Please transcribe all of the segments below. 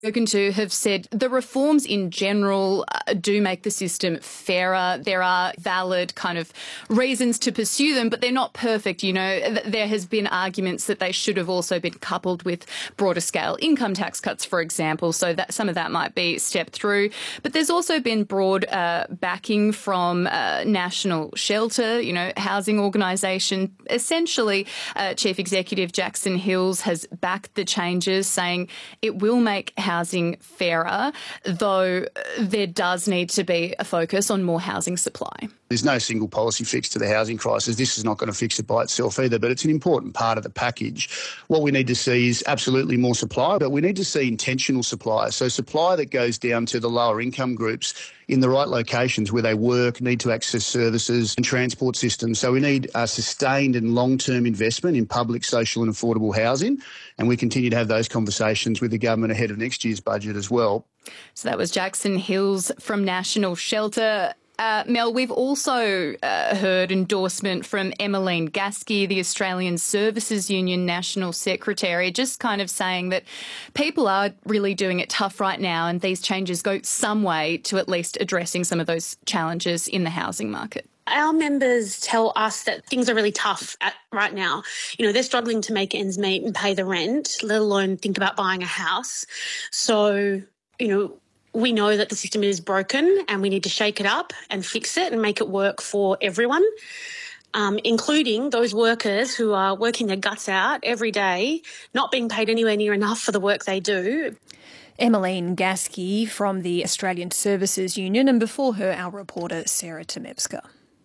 Spoken to have said the reforms in general do make the system fairer. There are valid kind of reasons to pursue them, but they're not perfect. You know, there has been arguments that they should have also been coupled with broader scale income tax cuts, for example, so that some of that might be stepped through. But there's also been broad backing from National Shelter, you know, housing organisation. Essentially, Chief Executive Jackson Hills has backed the changes, saying it will make housing fairer, though there does need to be a focus on more housing supply. There's no single policy fix to the housing crisis. This is not going to fix it by itself either, but it's an important part of the package. What we need to see is absolutely more supply, but we need to see intentional supply. So supply that goes down to the lower income groups in the right locations where they work, need to access services and transport systems. So we need a sustained and long-term investment in public, social and affordable housing, and we continue to have those conversations with the government ahead of next year's budget as well. So that was Jackson Hills from National Shelter. Mel, we've also heard endorsement from Emmeline Gasky, the Australian Services Union National Secretary, just kind of saying that people are really doing it tough right now and these changes go some way to at least addressing some of those challenges in the housing market. Our members tell us that things are really tough right now. You know, they're struggling to make ends meet and pay the rent, let alone think about buying a house. So, you know, we know that the system is broken and we need to shake it up and fix it and make it work for everyone, including those workers who are working their guts out every day, not being paid anywhere near enough for the work they do. Emmeline Gasky from the Australian Services Union, and before her, our reporter Sarah Temepska.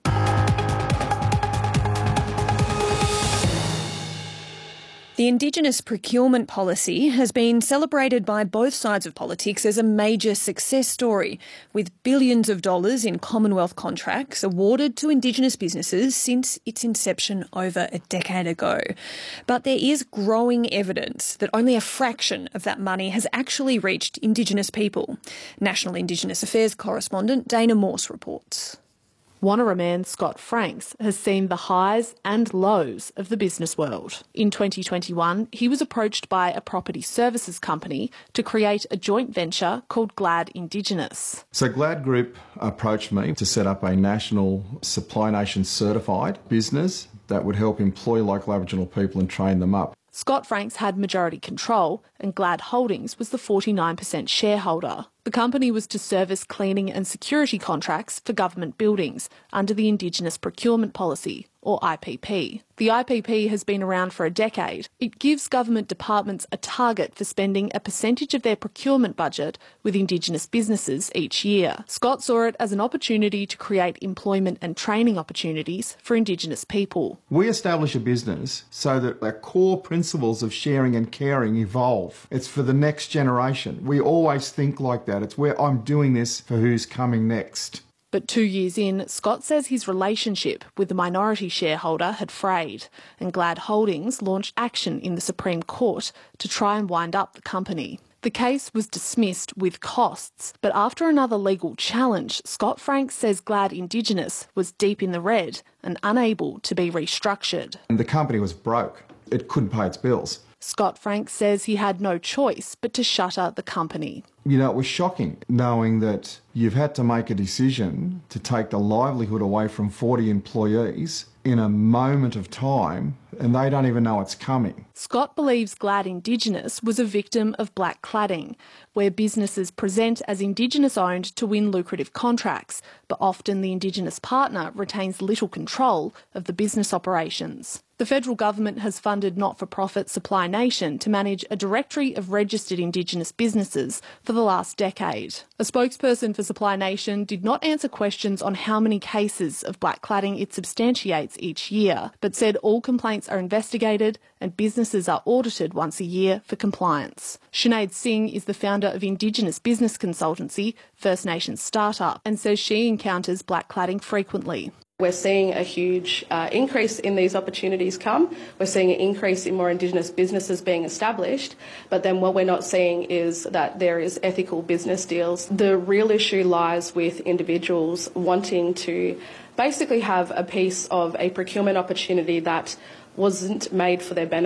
The Indigenous procurement policy has been celebrated by both sides of politics as a major success story, with billions of dollars in Commonwealth contracts awarded to Indigenous businesses since its inception over a decade ago. But there is growing evidence that only a fraction of that money has actually reached Indigenous people. National Indigenous Affairs correspondent Dana Morse reports. Wanneroo man Scott Franks has seen the highs and lows of the business world. In 2021, he was approached by a property services company to create a joint venture called Glad Indigenous. So Glad Group approached me to set up a national Supply Nation certified business that would help employ local Aboriginal people and train them up. Scott Franks had majority control and Glad Holdings was the 49% shareholder. The company was to service cleaning and security contracts for government buildings under the Indigenous Procurement Policy, or IPP. The IPP has been around for a decade. It gives government departments a target for spending a percentage of their procurement budget with Indigenous businesses each year. Scott saw it as an opportunity to create employment and training opportunities for Indigenous people. We establish a business so that our core principles of sharing and caring evolve. It's for the next generation. We always think like that. It's where I'm doing this for who's coming next. But 2 years in, Scott says his relationship with the minority shareholder had frayed, and Glad Holdings launched action in the Supreme Court to try and wind up the company. The case was dismissed with costs, but after another legal challenge, Scott Franks says Glad Indigenous was deep in the red and unable to be restructured. And the company was broke. It couldn't pay its bills. Scott Franks says he had no choice but to shutter the company. You know, it was shocking knowing that you've had to make a decision to take the livelihood away from 40 employees in a moment of time, and they don't even know it's coming. Scott believes Glad Indigenous was a victim of black cladding, where businesses present as Indigenous-owned to win lucrative contracts, but often the Indigenous partner retains little control of the business operations. The federal government has funded not-for-profit Supply Nation to manage a directory of registered Indigenous businesses for the last decade. A spokesperson for Supply Nation did not answer questions on how many cases of black cladding it substantiates each year, but said all complaints are investigated and businesses are audited once a year for compliance. Sinead Singh is the founder of Indigenous business consultancy First Nations Startup and says she encounters black cladding frequently. We're seeing a huge increase in these opportunities come. We're seeing an increase in more Indigenous businesses being established, but then what we're not seeing is that there is ethical business deals. The real issue lies with individuals wanting to basically have a piece of a procurement opportunity that wasn't made for their benefit.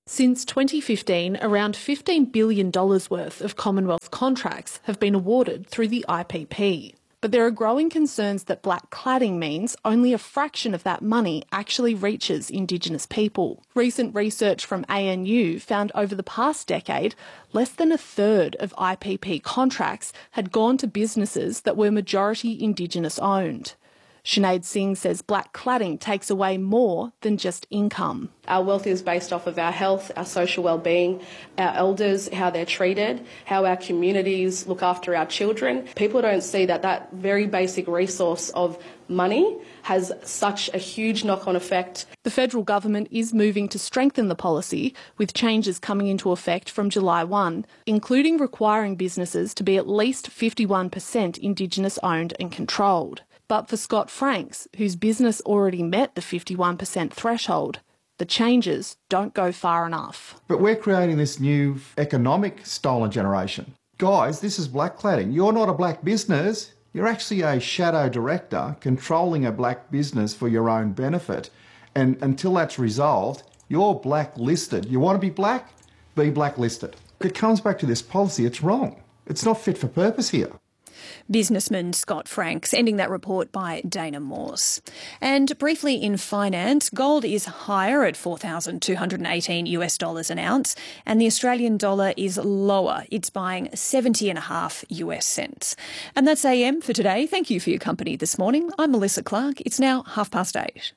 Since 2015, around $15 billion worth of Commonwealth contracts have been awarded through the IPP. But there are growing concerns that black cladding means only a fraction of that money actually reaches Indigenous people. Recent research from ANU found over the past decade, less than a third of IPP contracts had gone to businesses that were majority Indigenous owned. Sinead Singh says black cladding takes away more than just income. Our wealth is based off of our health, our social well-being, our elders, how they're treated, how our communities look after our children. People don't see that very basic resource of money has such a huge knock-on effect. The federal government is moving to strengthen the policy, with changes coming into effect from July 1, including requiring businesses to be at least 51% Indigenous owned and controlled. But for Scott Franks, whose business already met the 51% threshold, the changes don't go far enough. But we're creating this new economic stolen generation. Guys, this is black cladding. You're not a black business. You're actually a shadow director controlling a black business for your own benefit. And until that's resolved, you're blacklisted. You want to be black? Be blacklisted. It comes back to this policy. It's wrong. It's not fit for purpose here. Businessman Scott Franks, ending that report by Dana Morse. And briefly in finance, gold is higher at $4,218 an ounce, and the Australian dollar is lower. It's buying 70.5 US cents. And that's AM for today. Thank you for your company this morning. I'm Melissa Clark. It's now 8:30.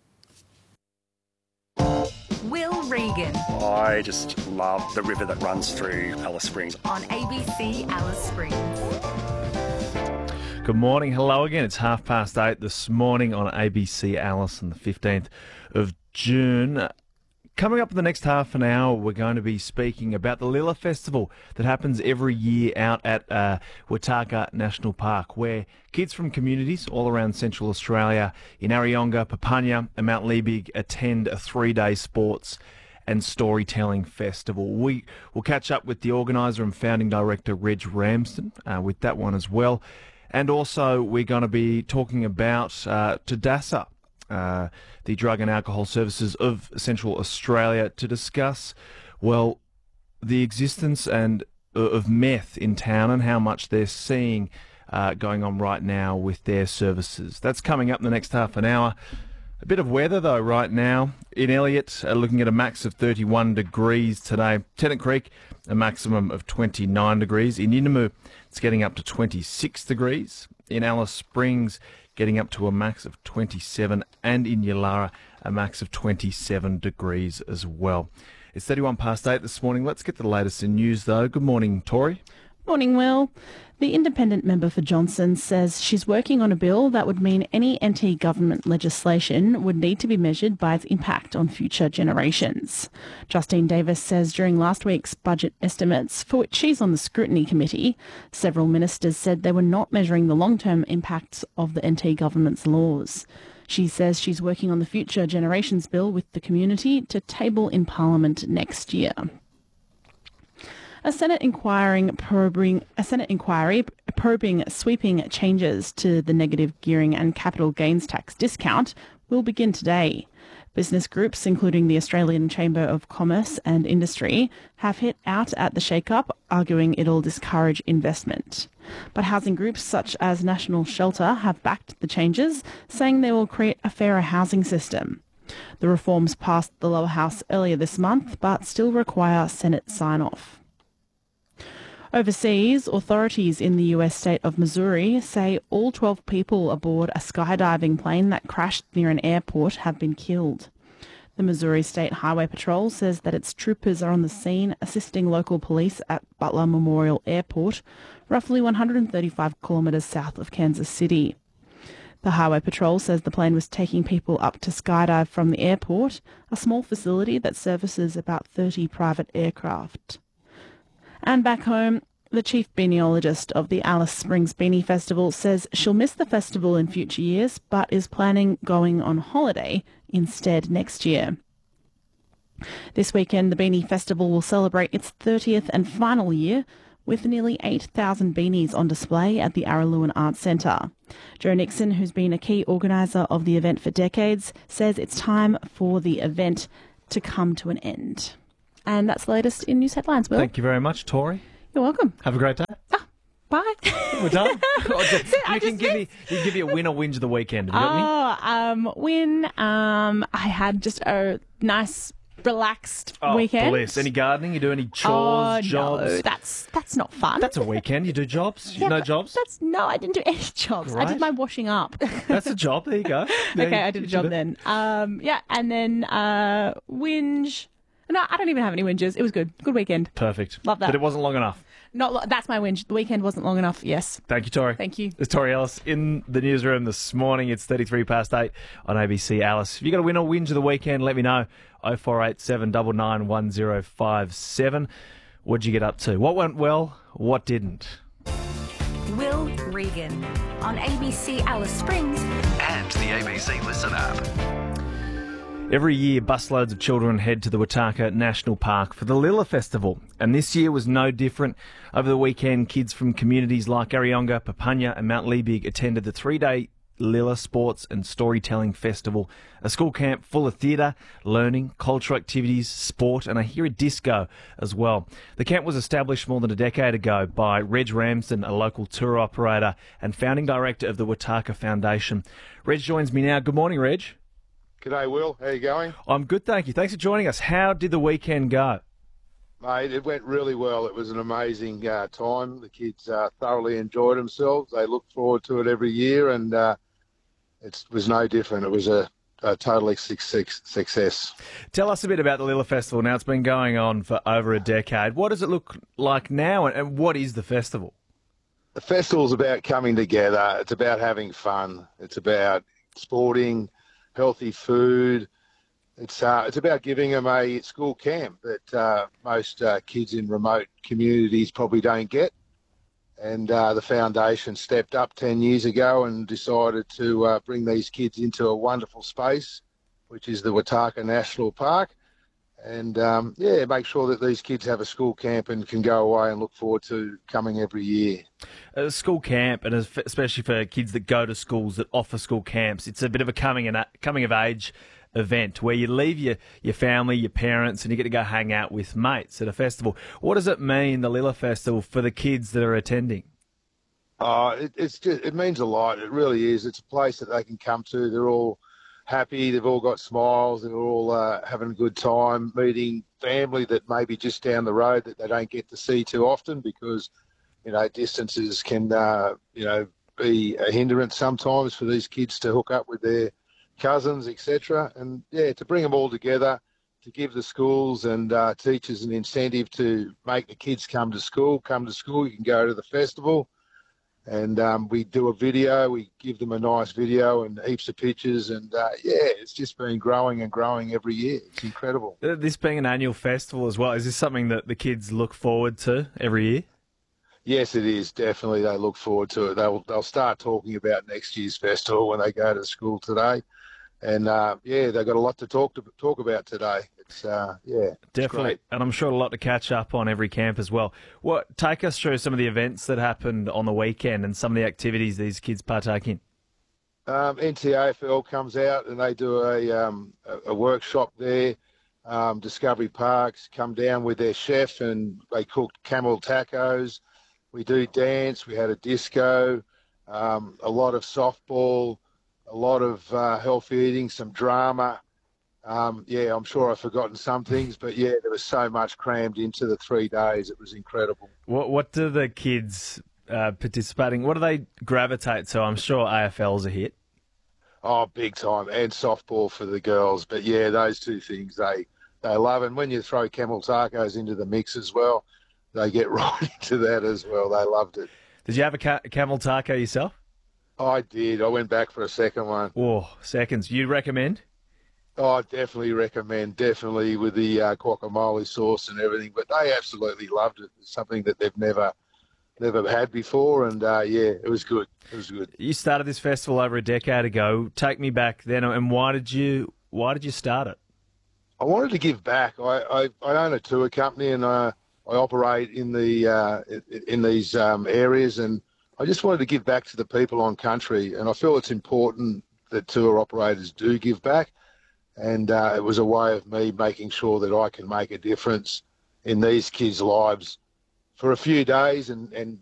Will Regan. I just love the river that runs through Alice Springs. On ABC Alice Springs. Good morning. Hello again. It's 8:30 this morning on ABC Alice on the 15th of June. Coming up in the next half an hour, we're going to be speaking about the Lilla Festival that happens every year out at Wataka National Park, where kids from communities all around Central Australia, in Arayonga, Papunya and Mount Liebig, attend a 3-day sports and storytelling festival. We will catch up with the organiser and founding director, Reg Ramsden, with that one as well. And also, we're going to be talking about TDASA, the Drug and Alcohol Services of Central Australia, to discuss, well, the existence of meth in town and how much they're seeing going on right now with their services. That's coming up in the next half an hour. A bit of weather, though, right now. In Elliot, looking at a max of 31 degrees today. Tennant Creek, a maximum of 29 degrees. In Yunnamoo, it's getting up to 26 degrees. In Alice Springs, getting up to a max of 27. And in Yulara, a max of 27 degrees as well. It's 8:31 this morning. Let's get the latest in news, though. Good morning, Tori. Morning, Will. The independent member for Johnson says she's working on a bill that would mean any anti-government legislation would need to be measured by its impact on future generations. Justine Davis says during last week's budget estimates, for which she's on the scrutiny committee, several ministers said they were not measuring the long-term impacts of the anti-government's laws. She says she's working on the Future Generations Bill with the community to table in Parliament next year. A Senate inquiry probing sweeping changes to the negative gearing and capital gains tax discount will begin today. Business groups, including the Australian Chamber of Commerce and Industry, have hit out at the shake-up, arguing it'll discourage investment. But housing groups such as National Shelter have backed the changes, saying they will create a fairer housing system. The reforms passed the lower house earlier this month, but still require Senate sign-off. Overseas, authorities in the US state of Missouri say all 12 people aboard a skydiving plane that crashed near an airport have been killed. The Missouri State Highway Patrol says that its troopers are on the scene assisting local police at Butler Memorial Airport, roughly 135 kilometres south of Kansas City. The Highway Patrol says the plane was taking people up to skydive from the airport, a small facility that services about 30 private aircraft. And back home, the chief beaneologist of the Alice Springs Beanie Festival says she'll miss the festival in future years, but is planning going on holiday instead next year. This weekend, the Beanie Festival will celebrate its 30th and final year, with nearly 8,000 beanies on display at the Araluen Arts Centre. Joe Nixon, who's been a key organiser of the event for decades, says it's time for the event to come to an end. And that's the latest in news headlines, Will. Thank you very much, Tori. You're welcome. Have a great day. Bye. We're done. You can give me a win or whinge of the weekend. Have you got any? Win. I had just a nice, relaxed weekend. Bliss. Any gardening? You do any chores, jobs? No, that's not fun. That's a weekend. You do jobs? Yeah, no jobs? No, I didn't do any jobs. Great. I did my washing up. That's a job. There you go. Okay, I did a job then. And then whinge. No, I don't even have any whinges. It was good. Good weekend. Perfect. Love that. But it wasn't long enough. That's my whinge. The weekend wasn't long enough. Yes. Thank you, Tori. Thank you. It's Tori Ellis in the newsroom this morning. It's 33 past 8 on ABC Alice. If you've got a win or whinge of the weekend, let me know. 0487 99 1057. What'd you get up to? What went well? What didn't? Will Regan on ABC Alice Springs and the ABC Listen app. Every year, busloads of children head to the Wataka National Park for the Lilla Festival, and this year was no different. Over the weekend, kids from communities like Arionga, Papunya and Mount Liebig attended the 3-day Lilla Sports and Storytelling Festival, a school camp full of theatre, learning, cultural activities, sport, and I hear a disco as well. The camp was established more than a decade ago by Reg Ramsden, a local tour operator and founding director of the Wataka Foundation. Reg joins me now. Good morning, Reg. G'day, Will. How you going? I'm good, thank you. Thanks for joining us. How did the weekend go? Mate, it went really well. It was an amazing time. The kids thoroughly enjoyed themselves. They look forward to it every year, and it was no different. It was a totally success. Tell us a bit about the Lilla Festival. Now, it's been going on for over a decade. What does it look like now, and what is the festival? The festival's about coming together. It's about having fun. It's about sporting, healthy food. It's about giving them a school camp that most kids in remote communities probably don't get. And the foundation stepped up 10 years ago and decided to bring these kids into a wonderful space, which is the Wataka National Park. And, make sure that these kids have a school camp and can go away and look forward to coming every year. A school camp, and especially for kids that go to schools that offer school camps, it's a bit of a coming of age event where you leave your family, your parents, and you get to go hang out with mates at a festival. What does it mean, the Lilla Festival, for the kids that are attending? It means a lot. It really is. It's a place that they can come to. They're all happy. They've all got smiles. They're all having a good time, meeting family that may be just down the road that they don't get to see too often because, distances can, be a hindrance sometimes for these kids to hook up with their cousins, etc. And, to bring them all together, to give the schools and teachers an incentive to make the kids come to school. You can go to the festival. And we do a video, we give them a nice video and heaps of pictures. And, it's just been growing and growing every year. It's incredible. This being an annual festival as well, is this something that the kids look forward to every year? Yes, it is. Definitely they look forward to it. They'll start talking about next year's festival when they go to school today. And, they've got a lot to talk about today. It's definitely, it's and I'm sure a lot to catch up on every camp as well. Take us through some of the events that happened on the weekend and some of the activities these kids partake in. NTAFL comes out and they do a workshop there. Discovery Parks come down with their chef and they cooked camel tacos. We do dance. We had a disco, a lot of softball, a lot of healthy eating, some drama. I'm sure I've forgotten some things, but there was so much crammed into the 3 days. It was incredible. What do the kids participating, what do they gravitate to? I'm sure AFL's a hit. Oh, big time. And softball for the girls. But, those two things they love. And when you throw camel tacos into the mix as well, they get right into that as well. They loved it. Did you have a camel taco yourself? I did. I went back for a second one. Oh, seconds. You recommend? Oh, I definitely recommend, definitely with the guacamole sauce and everything. But they absolutely loved it. It's something that they've never had before, and it was good. It was good. You started this festival over a decade ago. Take me back then, and why did you start it? I wanted to give back. I own a tour company, and I operate in these areas, and I just wanted to give back to the people on country, and I feel it's important that tour operators do give back. And it was a way of me making sure that I can make a difference in these kids' lives for a few days and